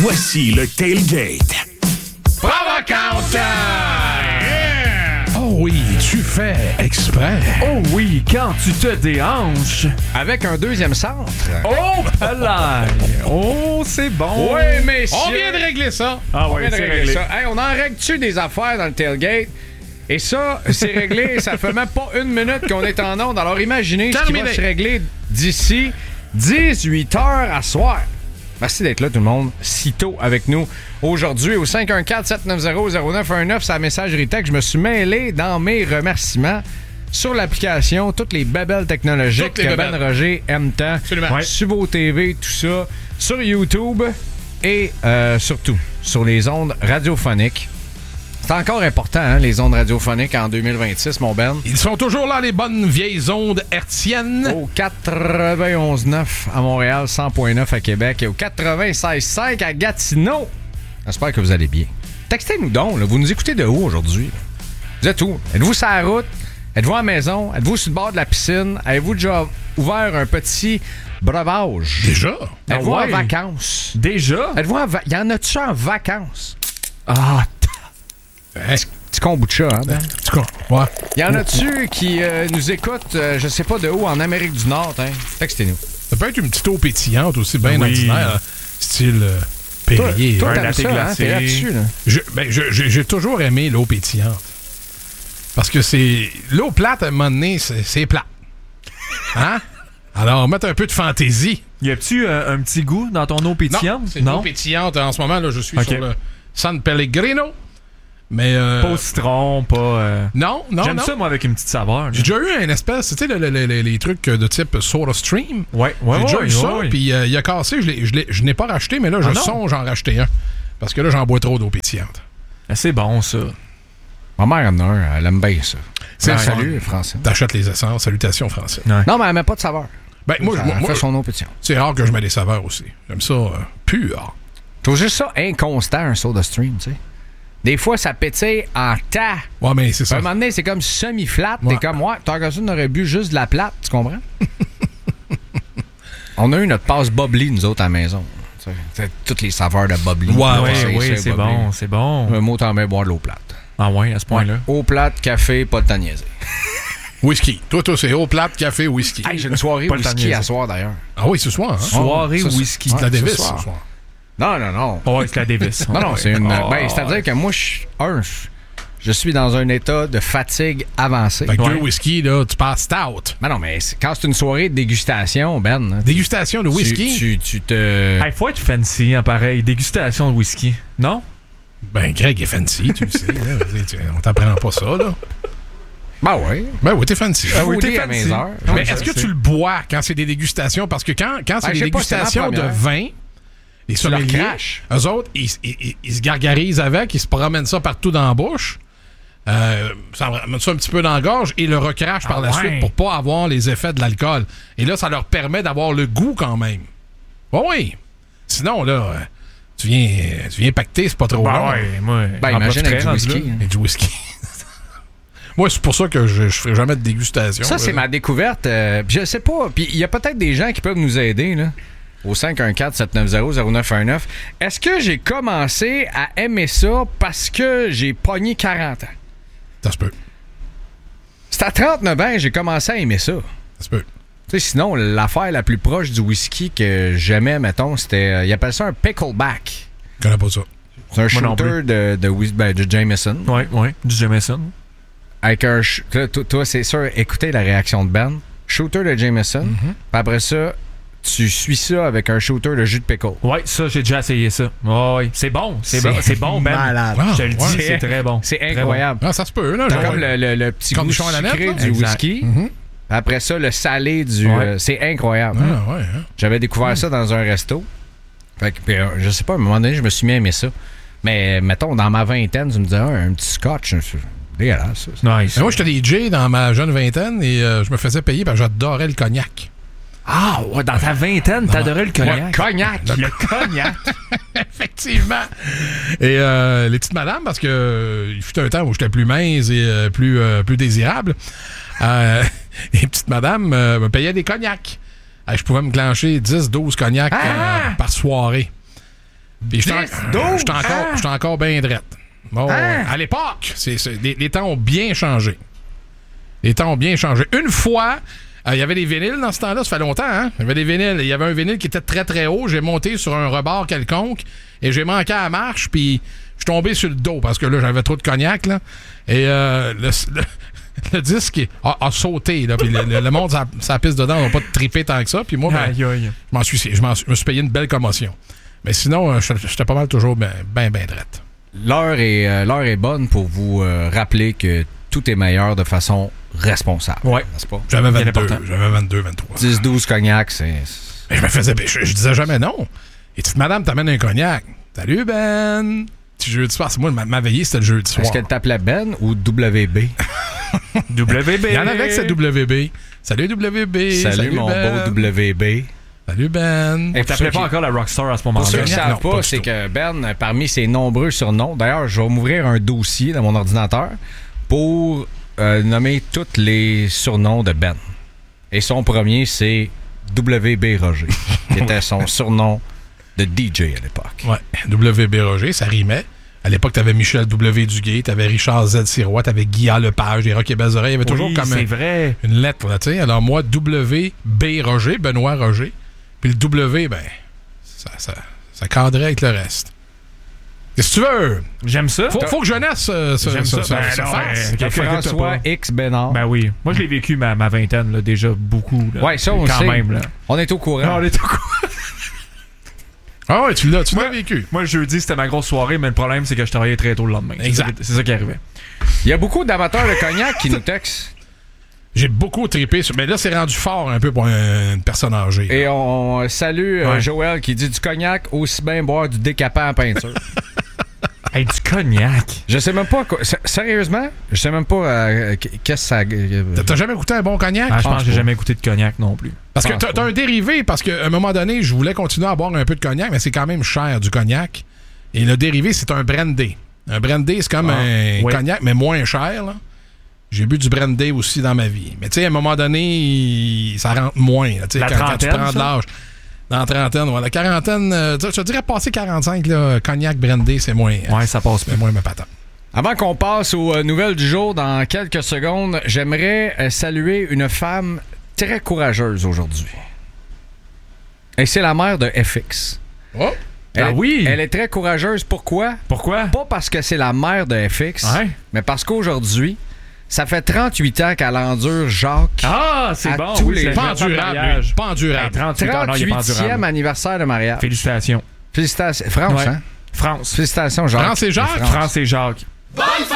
Voici le Tailgate. Provocante! Oh oui, tu fais exprès. Oh oui, quand tu te déhanches. Avec un deuxième centre. Oh, palais. Oh, c'est bon. Oui, messieurs. On vient de régler ça. Ah On oui, vient de c'est régler réglé. ça. Hey, on en règle-tu des affaires dans le tailgate? Et ça, c'est réglé. Ça fait même pas une minute qu'on est en onde. Alors imaginez ce qui va se régler d'ici 18h à soir. Merci d'être là, tout le monde, si tôt avec nous. Aujourd'hui, au 514-790-0919, c'est la messagerie texte. Je me suis mêlé dans mes remerciements sur l'application, toutes les babelles technologiques Toutes les que babelles. Ben Roger aime tant. Absolument. Ouais. Sur vos TV, tout ça. Sur YouTube et surtout sur les ondes radiophoniques. C'est encore important, hein, les ondes radiophoniques en 2026, mon Ben. Ils sont toujours là, les bonnes vieilles ondes hertziennes. Au 91.9 à Montréal, 100.9 à Québec et au 96.5 à Gatineau. J'espère que vous allez bien. Textez-nous donc, là. Vous nous écoutez de où aujourd'hui? Vous êtes où? Êtes-vous sur la route? Êtes-vous à la maison? Êtes-vous sur le bord de la piscine? Avez-vous déjà ouvert un petit breuvage? Déjà? Êtes-vous Ah en ouais. vacances? Déjà? Êtes-vous en vacances? Y en a-tu en vacances? Ah, Petit kombucha, hein, Ben? En tout cas, ouais. Y en a-tu qui nous écoutent, je sais pas de où, en Amérique du Nord, hein? Textez-nous. Ça peut être une petite eau pétillante aussi, bien Oui. ordinaire, hein, style Perrier. Toi, un t'aimes latte ça, hein? glacé. T'es là-dessus, là. J'ai toujours aimé l'eau pétillante. Parce que c'est... L'eau plate, à un moment donné, c'est plat. Hein? Alors, mettre un peu de fantaisie. y a-tu un petit goût dans ton eau pétillante? Non, c'est une eau pétillante. En ce moment, là, je suis Ok. sur le San Pellegrino. Mais... Pas au citron, pas... Non. J'aime ça, moi, avec une petite saveur. là. J'ai déjà eu un espèce, tu sais, les trucs de type Soda Stream. Ouais, J'ai déjà eu ça, ouais. puis il a cassé. Je n'ai pas racheté, mais là, je Ah non? songe en racheter un. Parce que là, j'en bois trop d'eau pétillante. Ah, c'est bon, ça. Ma mère en a un, elle aime bien ça. C'est le Salut, Français. T'achètes les essences. Salutations, Français. Non, mais elle met pas de saveur. Ben, moi, Elle moi fait son eau pétillante. c'est rare que je mets des saveurs aussi. J'aime ça pur. Je trouve juste ça inconstant, un Soda Stream, tu sais. Des fois, ça pétille en tas. Ouais, mais c'est À ça. un moment donné, c'est comme semi-flat. Ouais. T'es comme, ouais, tant que ça, on aurait bu juste de la plate, tu comprends? On a eu notre passe Bubbly, nous autres, à la maison. Tu sais, toutes les saveurs de Bubbly. Ouais, Oui, c'est Bubbly. bon, c'est bon. Un mot, t'en mets boire de l'eau plate. Ah ouais, à ce point-là. Eau plate, café, pas de temps niaiser. Whisky. Toi, c'est eau plate, café, whisky. Hey, j'ai une soirée Pas le temps whisky niaiser. à soir, d'ailleurs. Ah oui, ce soir, hein? Soirée ça, c'est- whisky. C'est la Davis, ce soir. ce soir. Non. Oh, ouais, c'est la Davis. Non, c'est une. Oh, Ben, c'est-à-dire que moi, je suis dans un état de fatigue avancée. Fait que Ouais. deux whisky, là, tu passes stout. Ben non, mais quand c'est une soirée de dégustation, Ben, hein, Dégustation de whisky. tu te. Hey, faut être fancy, hein, pareil. Dégustation de whisky. Non? Ben, Greg est fancy, tu le sais. Là. On t'apprend pas ça, là. Ben oui. Ben oui, t'es fancy. Ah oui, t'es t'es à fancy. mes heures. Mais Ouais, est-ce je que sais. tu le bois quand c'est des dégustations? Parce que quand c'est des je sais pas, c'est dégustations ma de première. vin, les Tu leur sommeliers, craches. eux autres, ils se gargarisent avec, ils se promènent ça partout dans la bouche. Ça met ça un petit peu dans la gorge et le recrachent par la ouais. suite pour pas avoir les effets de l'alcool. Et là, ça leur permet d'avoir le goût quand même. Oui. Sinon, là, tu viens pacter, c'est pas trop long. moi. Ben, en imagine avec du profiterai, whisky. rendu là. hein. Et du whisky. Moi, c'est pour ça que je ferai jamais de dégustation. Ça, c'est là. ma découverte. Puis je sais pas. Puis il y a peut-être des gens qui peuvent nous aider, là. Au 514-790-0919. Est-ce que j'ai commencé à aimer ça parce que j'ai pogné 40 ans? Ça se peut. C'est à 39 ans que j'ai commencé à aimer ça. Ça se peut. Tu sais, sinon, l'affaire la plus proche du whisky que j'aimais, mettons, c'était... ils appellent ça un pickleback. Je connais pas ça. C'est un Moi non shooter de Jameson. Ouais, du Jameson. Avec un... Toi, c'est sûr, écoutez la réaction de Ben. Shooter de Jameson. Puis après ça, tu suis ça avec un shooter de jus de pickle. Ouais, ça, j'ai déjà essayé ça. Ouais, c'est bon. C'est bon, Ben. malade. Ah, Je te le dis, ouais. c'est très bon. C'est Très incroyable. Ah, ça se peut, là. T'as genre. comme le petit goût Cornichon à la sucré nette, là? du Exact. whisky. Après ça, le salé du... Ouais. c'est incroyable. Ah, ouais, hein. J'avais découvert ça dans un resto. Fait que, puis, je sais pas, à un moment donné, je me suis mis à aimer ça. Mais, mettons, dans ma vingtaine, tu me disais, un petit scotch, c'est dégueulasse, ça. Nice. Mais moi, j'étais DJ dans ma jeune vingtaine et je me faisais payer parce que j'adorais le cognac. Ah, ouais, dans ta vingtaine, t'adorais le cognac. Cognac! Le cognac. Effectivement. Et les petites madames, parce que il fut un temps où j'étais plus mince et plus désirable, les petites madames me payaient des cognacs. Je pouvais me clencher 10-12 cognacs par soirée. Puis j'étais encore bien drette. Bon, à l'époque, les temps ont bien changé. Une fois, il y avait des vinyles dans ce temps-là, ça fait longtemps, hein? Il y avait des vinyles. Il y avait un vinyle qui était très, très haut. J'ai monté sur un rebord quelconque et j'ai manqué à la marche, puis je suis tombé sur le dos parce que là, j'avais trop de cognac, là. Et le disque a sauté, là. Puis le monde, ça pisse dedans, on n'a pas trippé tant que ça. Puis moi, je me suis payé une belle commotion. Mais sinon, j'étais pas mal toujours ben drette. L'heure est bonne pour vous rappeler que tout est meilleur de façon responsable. Ouais. N'est-ce pas? J'avais 22, 23. 10-12 cognacs, c'est... Mais je disais jamais non. Et petite madame t'amène un cognac. Salut Ben! Petit jeudi soir. Moi, ma veillée, c'était le jeudi soir. Est-ce qu'elle t'appelait Ben ou WB? WB. Il y en avait que c'est WB. Salut WB. Salut mon Ben. beau WB. Salut Ben. On t'appelait pas encore la Rockstar à ce moment-là. Pour ceux qui ne savent Non, pas, c'est que Ben, parmi ses nombreux surnoms, d'ailleurs, je vais m'ouvrir un dossier dans mon ordinateur pour nommer tous les surnoms de Ben. Et son premier, c'est WB Roger, qui était son surnom de DJ à l'époque. Ouais, WB Roger, ça rimait. À l'époque, t'avais Michel W. Duguay, t'avais Richard Z. Sirois, t'avais Guillaume Lepage, des Rock et Belles Oreilles. Il y avait toujours comme une lettre, là, tu sais. Alors moi, WB Roger, Benoît Roger. Puis le W, ben, ça cadrait avec le reste. Qu'est-ce que tu veux? J'aime ça. Faut que jeunesse se fasse. François X Bénard. Ben oui. Moi, je l'ai vécu ma vingtaine, là, déjà beaucoup. Là. Ouais, ça, on quand sait. même. Là. On est au courant. Ah ouais, tu l'as vécu. Moi, le jeudi, c'était ma grosse soirée, mais le problème, c'est que je travaillais très tôt le lendemain. Exact. C'est ça qui arrivait. Il y a beaucoup d'amateurs de cognac qui nous textent. J'ai beaucoup trippé sur... Mais là, c'est rendu fort un peu pour une personne âgée. Et on salue Joël qui dit du cognac, aussi bien boire du décapant en peinture. Hey, du cognac. Je sais même pas... Sérieusement, je sais même pas qu'est-ce que ça... T'as jamais goûté un bon cognac? Je pense que j'ai jamais goûté de cognac non plus. Parce que t'as un dérivé, parce qu'à un moment donné, je voulais continuer à boire un peu de cognac, mais c'est quand même cher du cognac. Et le dérivé, c'est un brandy. Un brandy, c'est comme un cognac, mais moins cher, là. J'ai bu du brandy aussi dans ma vie. Mais tu sais, à un moment donné, ça rentre moins. Là, quand tu prends de l'âge. Dans la trentaine, la quarantaine, je te dirais passer 45, là, cognac, brandy, c'est moins. Ouais, ça passe c'est moins ma patate. Avant qu'on passe aux nouvelles du jour, dans quelques secondes, j'aimerais saluer une femme très courageuse aujourd'hui. Et c'est la mère de FX. Oh! Elle est très courageuse. Pourquoi? Pas parce que c'est la mère de FX, mais parce qu'aujourd'hui, ça fait 38 ans qu'elle endure Jacques. Ah, c'est bon. Tous les pas endurable. Pas endurable. 38e anniversaire de mariage. Félicitations. Félicitations. France, hein? France. Félicitations, Jacques. France et Jacques? France et Jacques. Bonne fête!